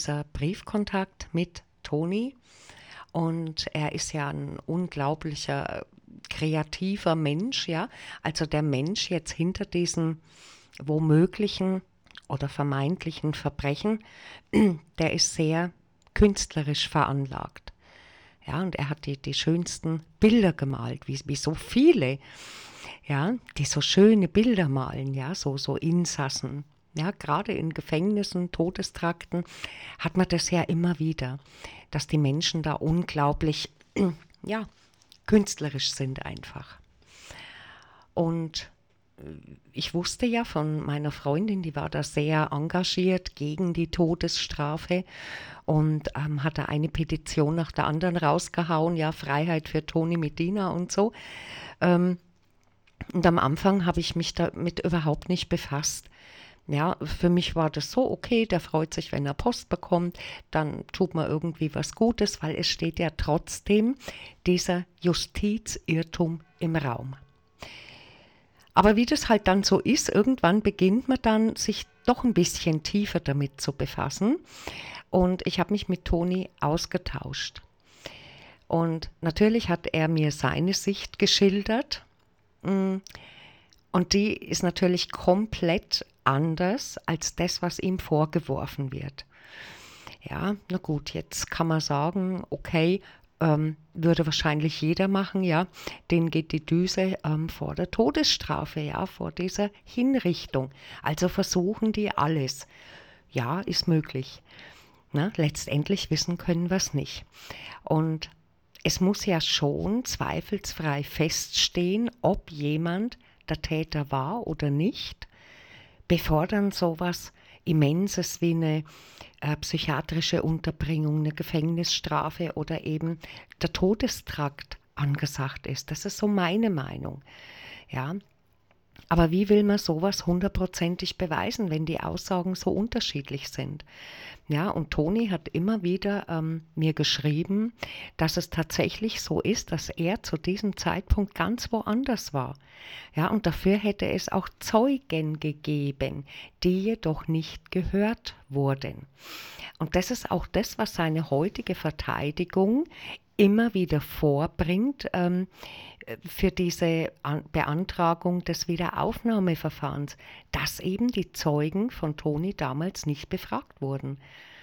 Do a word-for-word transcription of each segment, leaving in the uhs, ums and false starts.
dieser Briefkontakt mit Toni und er ist ja ein unglaublicher kreativer Mensch, ja. Also der Mensch jetzt hinter diesen womöglichen oder vermeintlichen Verbrechen, der ist sehr künstlerisch veranlagt. Ja, und er hat die, die schönsten Bilder gemalt, wie, wie so viele, ja, die so schöne Bilder malen, ja, so, so Insassen. Ja, gerade in Gefängnissen, Todestrakten hat man das ja immer wieder, dass die Menschen da unglaublich, ja, künstlerisch sind einfach. Und ich wusste ja von meiner Freundin, die war da sehr engagiert gegen die Todesstrafe und ähm, hat da eine Petition nach der anderen rausgehauen, ja, Freiheit für Toni Medina und so. Ähm, und am Anfang habe ich mich damit überhaupt nicht befasst. Ja, für mich war das so, okay, der freut sich, wenn er Post bekommt, dann tut man irgendwie was Gutes, weil es steht ja trotzdem dieser Justizirrtum im Raum. Aber wie das halt dann so ist, irgendwann beginnt man dann, sich doch ein bisschen tiefer damit zu befassen. Und ich habe mich mit Toni ausgetauscht. Und natürlich hat er mir seine Sicht geschildert. Und die ist natürlich komplett anders als das, was ihm vorgeworfen wird. Ja, na gut, jetzt kann man sagen, okay, ähm, würde wahrscheinlich jeder machen, ja, denen geht die Düse ähm, vor der Todesstrafe, ja, vor dieser Hinrichtung. Also versuchen die alles. Ja, ist möglich. Na, letztendlich wissen können wir es nicht. Und es muss ja schon zweifelsfrei feststehen, ob jemand der Täter war oder nicht, bevor dann sowas Immenses wie eine äh, psychiatrische Unterbringung, eine Gefängnisstrafe oder eben der Todestrakt angesagt ist. Das ist so meine Meinung. Ja. Aber wie will man sowas hundertprozentig beweisen, wenn die Aussagen so unterschiedlich sind? Ja, und Toni hat immer wieder ähm, mir geschrieben, dass es tatsächlich so ist, dass er zu diesem Zeitpunkt ganz woanders war. Ja, und dafür hätte es auch Zeugen gegeben, die jedoch nicht gehört wurden. Und das ist auch das, was seine heutige Verteidigung immer wieder vorbringt ähm, für diese An- Beantragung des Wiederaufnahmeverfahrens, dass eben die Zeugen von Toni damals nicht befragt wurden.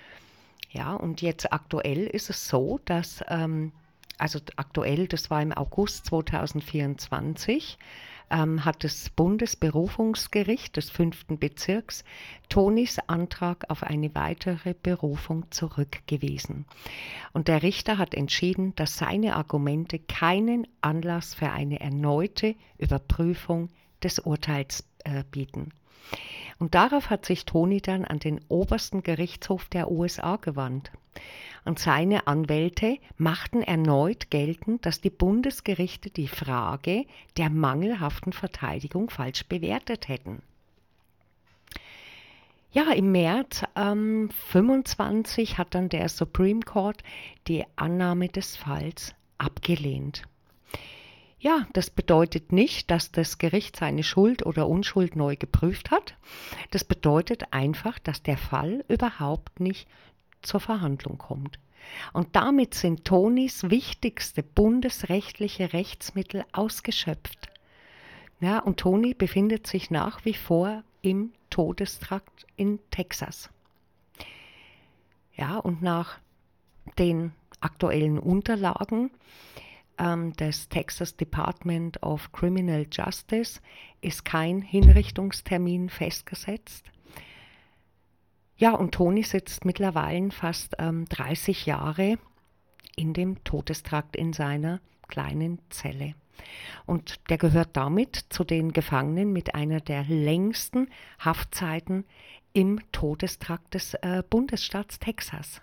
Ja, und jetzt aktuell ist es so, dass, ähm, also aktuell, das war im August zweitausendvierundzwanzig, ähm, hat das Bundesberufungsgericht des fünften Bezirks Tonis Antrag auf eine weitere Berufung zurückgewiesen. Und der Richter hat entschieden, dass seine Argumente keinen Anlass für eine erneute Überprüfung des Urteils äh, bieten. Und darauf hat sich Toni dann an den obersten Gerichtshof der U S A gewandt. Und seine Anwälte machten erneut geltend, dass die Bundesgerichte die Frage der mangelhaften Verteidigung falsch bewertet hätten. Ja, im März ähm, fünfundzwanzig hat dann der Supreme Court die Annahme des Falls abgelehnt. Ja, das bedeutet nicht, dass das Gericht seine Schuld oder Unschuld neu geprüft hat. Das bedeutet einfach, dass der Fall überhaupt nicht zur Verhandlung kommt. Und damit sind Tonis wichtigste bundesrechtliche Rechtsmittel ausgeschöpft. Ja, und Toni befindet sich nach wie vor im Todestrakt in Texas. Ja, und nach den aktuellen Unterlagen ähm, des Texas Department of Criminal Justice ist kein Hinrichtungstermin festgesetzt. Ja, und Toni sitzt mittlerweile fast ähm, dreißig Jahre in dem Todestrakt in seiner kleinen Zelle. Und der gehört damit zu den Gefangenen mit einer der längsten Haftzeiten im Todestrakt des äh, Bundesstaats Texas.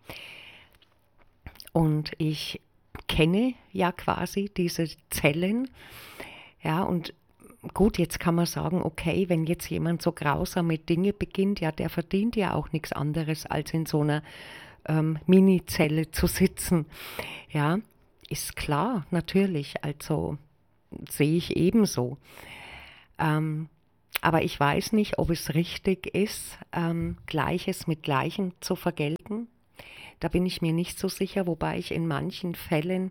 Und ich kenne ja quasi diese Zellen, ja, und gut, jetzt kann man sagen, okay, wenn jetzt jemand so grausame Dinge beginnt, ja, der verdient ja auch nichts anderes, als in so einer ähm, Mini-Zelle zu sitzen. Ja, ist klar, natürlich, also sehe ich ebenso. Ähm, Aber ich weiß nicht, ob es richtig ist, ähm, Gleiches mit Gleichem zu vergelten. Da bin ich mir nicht so sicher, wobei ich in manchen Fällen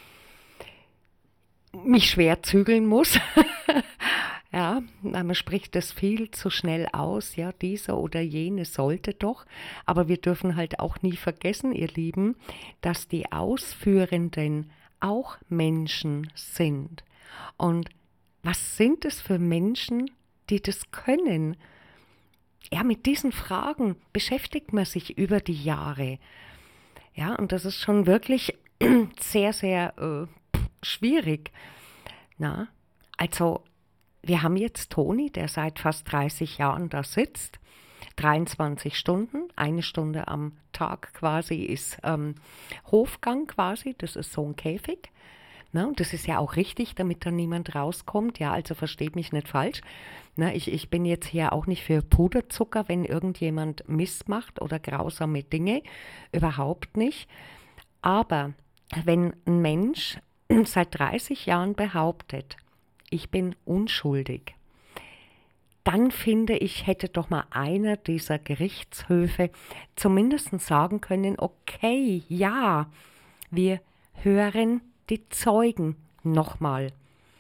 mich schwer zügeln muss. Ja, man spricht das viel zu schnell aus, ja, dieser oder jene sollte doch. Aber wir dürfen halt auch nie vergessen, ihr Lieben, dass die Ausführenden auch Menschen sind. Und was sind es für Menschen, die das können? Ja, mit diesen Fragen beschäftigt man sich über die Jahre. Ja, und das ist schon wirklich sehr, sehr äh, schwierig. Na, also wir haben jetzt Toni, der seit fast dreißig Jahren da sitzt, dreiundzwanzig Stunden, eine Stunde am Tag quasi ist ähm, Hofgang quasi, das ist so ein Käfig. Na, und das ist ja auch richtig, damit da niemand rauskommt. Ja, also versteht mich nicht falsch. Na, ich, ich bin jetzt hier auch nicht für Puderzucker, wenn irgendjemand Mist macht oder grausame Dinge. Überhaupt nicht. Aber wenn ein Mensch seit dreißig Jahren behauptet, ich bin unschuldig, dann finde ich, hätte doch mal einer dieser Gerichtshöfe zumindest sagen können, okay, ja, wir hören die Zeugen nochmal.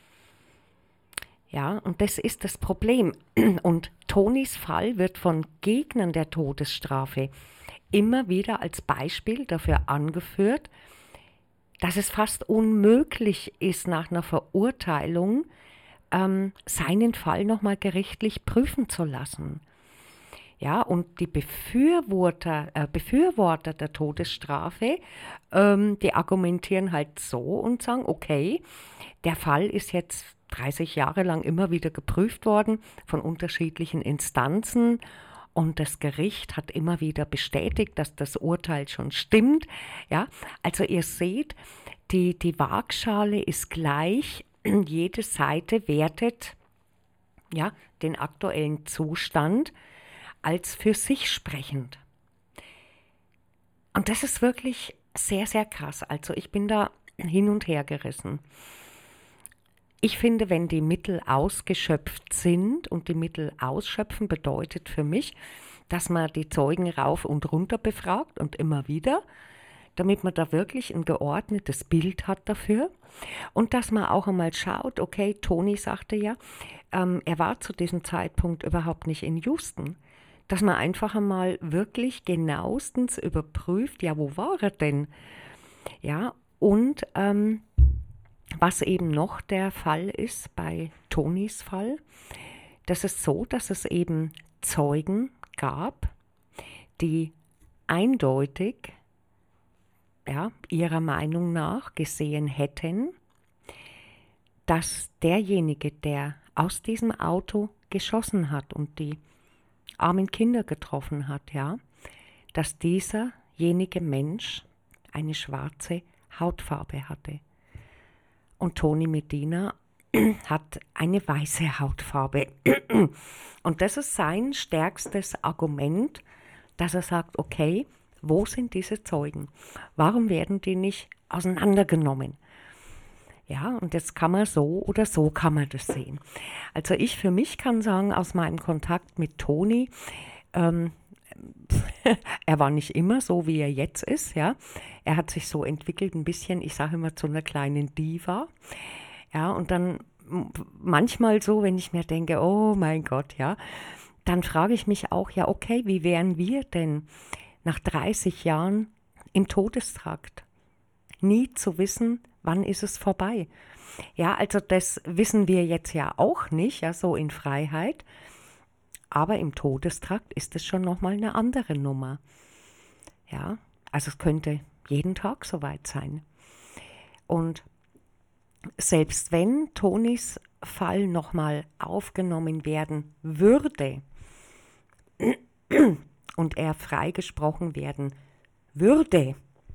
Ja, und das ist das Problem. Und Tonis Fall wird von Gegnern der Todesstrafe immer wieder als Beispiel dafür angeführt, dass es fast unmöglich ist, nach einer Verurteilung ähm, seinen Fall nochmal gerichtlich prüfen zu lassen. Ja, und die Befürworter, äh, Befürworter der Todesstrafe, ähm, die argumentieren halt so und sagen, okay, der Fall ist jetzt dreißig Jahre lang immer wieder geprüft worden von unterschiedlichen Instanzen und das Gericht hat immer wieder bestätigt, dass das Urteil schon stimmt. Ja, also ihr seht, die, die Waagschale ist gleich, jede Seite wertet ja, den aktuellen Zustand als für sich sprechend. Und das ist wirklich sehr, sehr krass. Also ich bin da hin und her gerissen. Ich finde, wenn die Mittel ausgeschöpft sind und die Mittel ausschöpfen bedeutet für mich, dass man die Zeugen rauf und runter befragt und immer wieder, damit man da wirklich ein geordnetes Bild hat dafür und dass man auch einmal schaut, okay, Toni sagte ja, ähm, er war zu diesem Zeitpunkt überhaupt nicht in Houston, dass man einfach einmal wirklich genauestens überprüft, ja, wo war er denn? Ja, und ähm, was eben noch der Fall ist bei Tonis Fall, das ist so, dass es eben Zeugen gab, die eindeutig, ja, ihrer Meinung nach gesehen hätten, dass derjenige, der aus diesem Auto geschossen hat und die armen Kinder getroffen hat, ja, dass dieserjenige Mensch eine schwarze Hautfarbe hatte. Und Toni Medina hat eine weiße Hautfarbe. Und das ist sein stärkstes Argument, dass er sagt, okay, wo sind diese Zeugen? Warum werden die nicht auseinandergenommen? Ja, und das kann man so oder so kann man das sehen. Also ich für mich kann sagen, aus meinem Kontakt mit Toni, ähm, er war nicht immer so, wie er jetzt ist, ja. Er hat sich so entwickelt ein bisschen, ich sage immer, zu einer kleinen Diva. Ja, und dann manchmal so, wenn ich mir denke, oh mein Gott, ja, dann frage ich mich auch, ja, okay, wie wären wir denn nach dreißig Jahren im Todestrakt? Nie zu wissen, wann ist es vorbei. Ja, also das wissen wir jetzt ja auch nicht, ja, so in Freiheit. Aber im Todestrakt ist es schon nochmal eine andere Nummer. Ja, also es könnte jeden Tag soweit sein. Und selbst wenn Tonis Fall nochmal aufgenommen werden würde und er freigesprochen werden würde,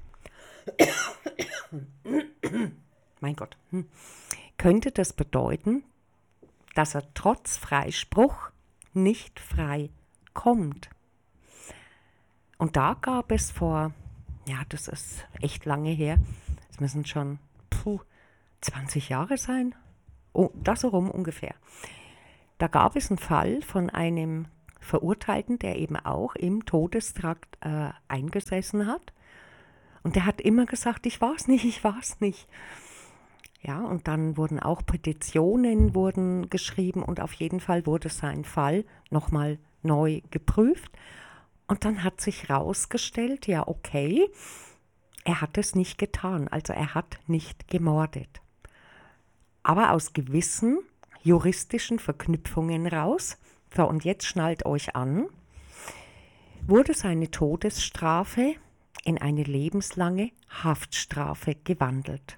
mein Gott, könnte das bedeuten, dass er trotz Freispruch nicht frei kommt. Und da gab es vor, ja, das ist echt lange her, es müssen schon puh, zwanzig Jahre sein, oh, das so rum ungefähr. Da gab es einen Fall von einem Verurteilten, der eben auch im Todestrakt äh, eingesessen hat. Und der hat immer gesagt, ich war's nicht, ich war's nicht. Ja, und dann wurden auch Petitionen wurden geschrieben und auf jeden Fall wurde sein Fall nochmal neu geprüft. Und dann hat sich herausgestellt, ja okay, er hat es nicht getan, also er hat nicht gemordet. Aber aus gewissen juristischen Verknüpfungen raus, so und jetzt schnallt euch an, wurde seine Todesstrafe in eine lebenslange Haftstrafe gewandelt.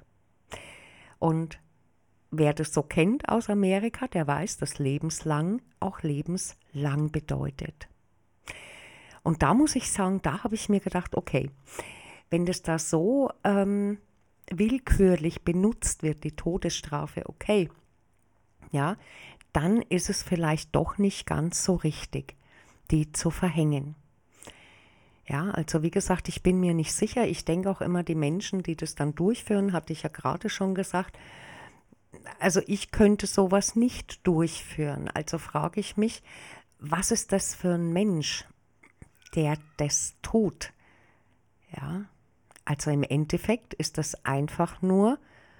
Und wer das so kennt aus Amerika, der weiß, dass lebenslang auch lebenslang bedeutet. Und da muss ich sagen, da habe ich mir gedacht, okay, wenn das da so ähm, willkürlich benutzt wird, die Todesstrafe, okay, ja, dann ist es vielleicht doch nicht ganz so richtig, die zu verhängen. Ja, also wie gesagt, ich bin mir nicht sicher. Ich denke auch immer, die Menschen, die das dann durchführen, hatte ich ja gerade schon gesagt, also ich könnte sowas nicht durchführen. Also frage ich mich, was ist das für ein Mensch, der das tut? Ja, also im Endeffekt ist das einfach nur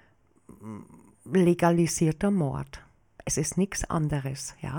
legalisierter Mord. Es ist nichts anderes, ja.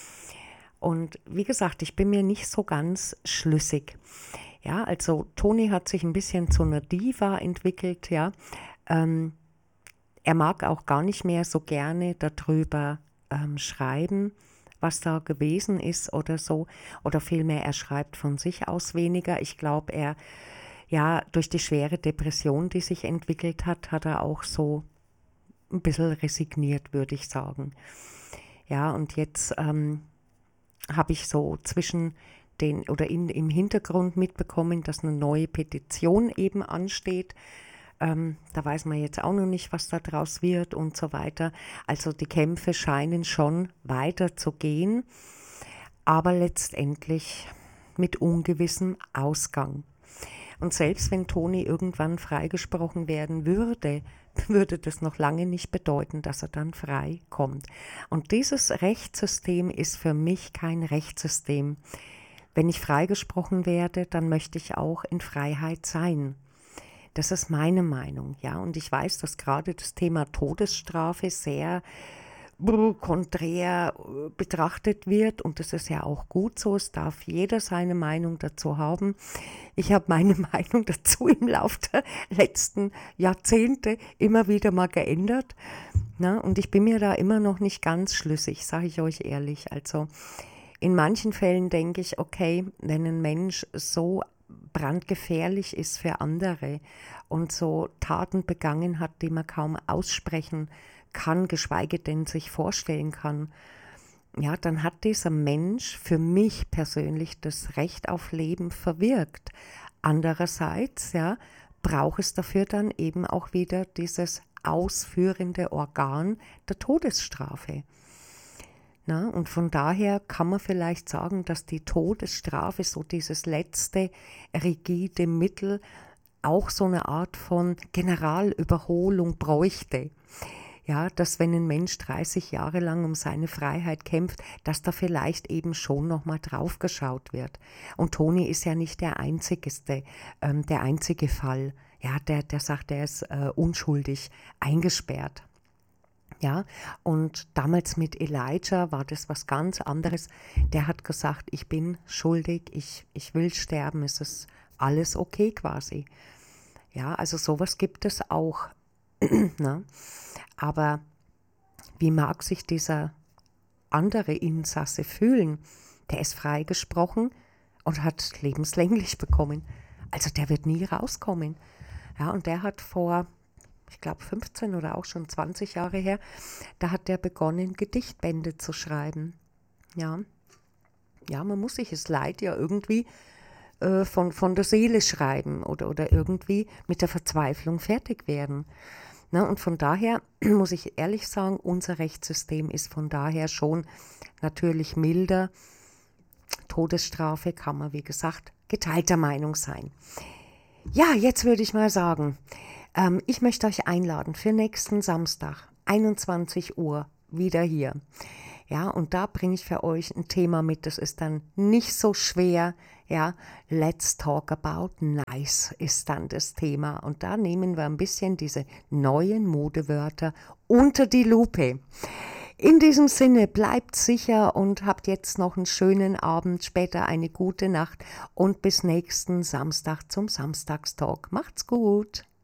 Und wie gesagt, ich bin mir nicht so ganz schlüssig. Ja, also Toni hat sich ein bisschen zu einer Diva entwickelt, ja. Ähm, er mag auch gar nicht mehr so gerne darüber ähm, schreiben, was da gewesen ist oder so. Oder vielmehr, er schreibt von sich aus weniger. Ich glaube, er, ja, durch die schwere Depression, die sich entwickelt hat, hat er auch so ein bisschen resigniert, würde ich sagen. Ja, und jetzt ähm, habe ich so zwischen den oder in, im Hintergrund mitbekommen, dass eine neue Petition eben ansteht. Ähm, da weiß man jetzt auch noch nicht, was da draus wird und so weiter. Also die Kämpfe scheinen schon weiter zu gehen, aber letztendlich mit ungewissem Ausgang. Und selbst wenn Toni irgendwann freigesprochen werden würde, würde das noch lange nicht bedeuten, dass er dann frei kommt. Und dieses Rechtssystem ist für mich kein Rechtssystem. Wenn ich freigesprochen werde, dann möchte ich auch in Freiheit sein. Das ist meine Meinung, ja. Und ich weiß, dass gerade das Thema Todesstrafe sehr konträr betrachtet wird und das ist ja auch gut so, es darf jeder seine Meinung dazu haben. Ich habe meine Meinung dazu im Laufe der letzten Jahrzehnte immer wieder mal geändert, ne? Und ich bin mir da immer noch nicht ganz schlüssig, sage ich euch ehrlich. Also in manchen Fällen denke ich, okay, wenn ein Mensch so brandgefährlich ist für andere und so Taten begangen hat, die man kaum aussprechen kann, geschweige denn sich vorstellen kann, ja, dann hat dieser Mensch für mich persönlich das Recht auf Leben verwirkt. Andererseits, ja, braucht es dafür dann eben auch wieder dieses ausführende Organ der Todesstrafe. Na, und von daher kann man vielleicht sagen, dass die Todesstrafe, so dieses letzte rigide Mittel, auch so eine Art von Generalüberholung bräuchte. Ja, dass wenn ein Mensch dreißig Jahre lang um seine Freiheit kämpft, dass da vielleicht eben schon nochmal drauf geschaut wird. Und Toni ist ja nicht der einzigste, ähm, der einzige Fall. Ja, der, der sagt, er ist äh, unschuldig eingesperrt. Ja, und damals mit Elijah war das was ganz anderes. Der hat gesagt, ich bin schuldig, ich, ich will sterben, es ist alles okay quasi. Ja, also sowas gibt es auch. Ne? Aber wie mag sich dieser andere Insasse fühlen? Der ist freigesprochen und hat lebenslänglich bekommen. Also der wird nie rauskommen. Ja, und der hat vor, ich glaube fünfzehn oder auch schon zwanzig Jahre her, da hat der begonnen, Gedichtbände zu schreiben. Ja, ja, man muss sich das Leid ja irgendwie äh, von, von der Seele schreiben oder, oder irgendwie mit der Verzweiflung fertig werden. Na, und von daher muss ich ehrlich sagen, unser Rechtssystem ist von daher schon natürlich milder. Todesstrafe kann man, wie gesagt, geteilter Meinung sein. Ja, jetzt würde ich mal sagen, ähm, ich möchte euch einladen für nächsten Samstag, einundzwanzig Uhr, wieder hier. Ja, und da bringe ich für euch ein Thema mit, das ist dann nicht so schwer. Ja, let's talk about nice ist dann das Thema. Und da nehmen wir ein bisschen diese neuen Modewörter unter die Lupe. In diesem Sinne, bleibt sicher und habt jetzt noch einen schönen Abend, später eine gute Nacht und bis nächsten Samstag zum Samstagstalk. Macht's gut!